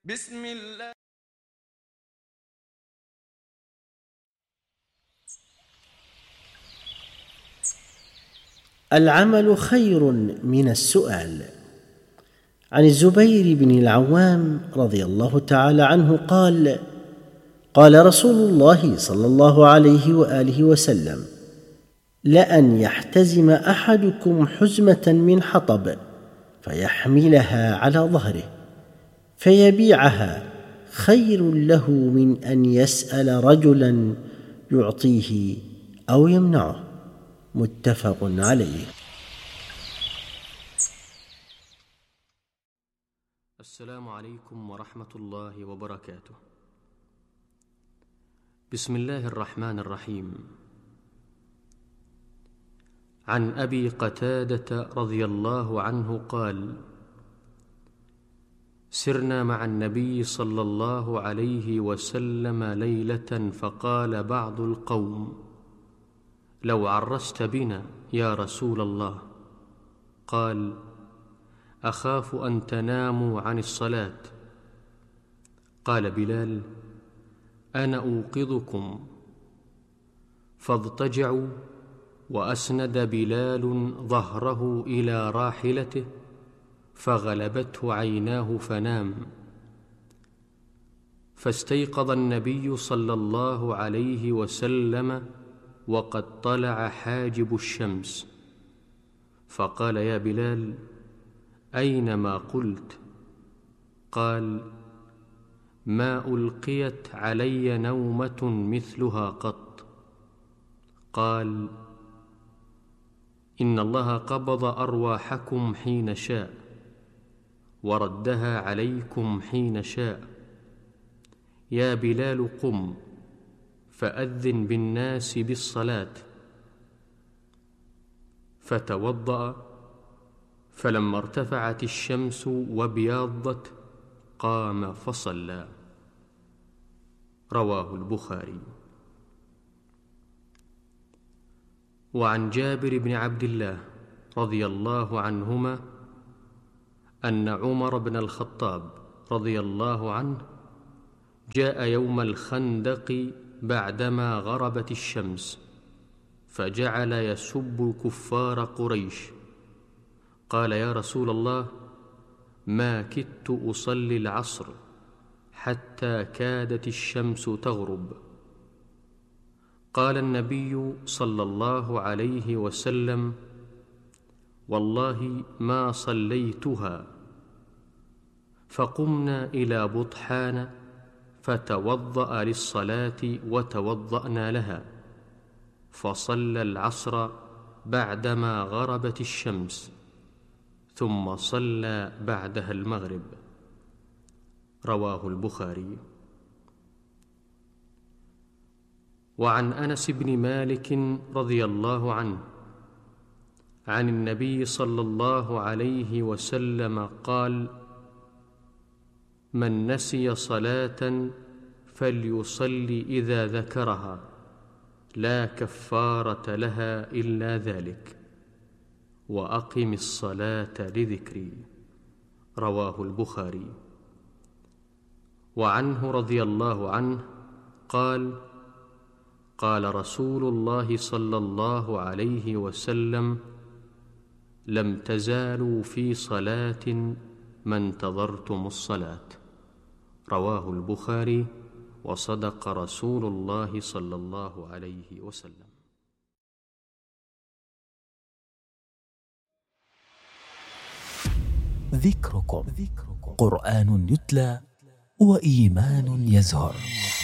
بسم الله. العمل خير من السؤال. عن الزبير بن العوام رضي الله تعالى عنه قال: قال رسول الله صلى الله عليه وآله وسلم: لأن يحتزم أحدكم حزمة من حطب فيحملها على ظهره فيبيعها خير له من أن يسأل رجلا يعطيه أو يمنعه. متفق عليه. السلام عليكم ورحمة الله وبركاته. بسم الله الرحمن الرحيم. عن أبي قتادة رضي الله عنه قال: سرنا مع النبي صلى الله عليه وسلم ليلة فقال بعض القوم: لو عرست بنا يا رسول الله. قال: أخاف أن تناموا عن الصلاة. قال بلال: أنا أوقظكم. فاضطجعوا، وأسند بلال ظهره إلى راحلته فغلبته عيناه فنام. فاستيقظ النبي صلى الله عليه وسلم وقد طلع حاجب الشمس، فقال: يا بلال، أين ما قلت؟ قال: ما ألقيت علي نومة مثلها قط. قال: إن الله قبض أرواحكم حين شاء وردها عليكم حين شاء. يا بلال، قم فأذن بالناس بالصلاة. فتوضأ، فلما ارتفعت الشمس وابيضت قام فصلى. رواه البخاري. وعن جابر بن عبد الله رضي الله عنهما أن عمر بن الخطاب رضي الله عنه جاء يوم الخندق بعدما غربت الشمس، فجعل يسب كفار قريش. قال: يا رسول الله، ما كدت أصلي العصر حتى كادت الشمس تغرب. قال النبي صلى الله عليه وسلم: والله ما صليتها. فقمنا إلى بطحان فتوضأ للصلاة وتوضأنا لها، فصلى العصر بعدما غربت الشمس، ثم صلى بعدها المغرب. رواه البخاري. وعن أنس بن مالك رضي الله عنه عن النبي صلى الله عليه وسلم قال: من نسي صلاة فليصلي إذا ذكرها، لا كفارة لها إلا ذلك، وأقم الصلاة لذكري. رواه البخاري. وعنه رضي الله عنه قال: قال رسول الله صلى الله عليه وسلم: لم تزالوا في صلاة ما انتظرتم الصلاة. رواه البخاري. وصدق رسول الله صلى الله عليه وسلم. ذكركم قرآن يتلى وإيمان يزهر.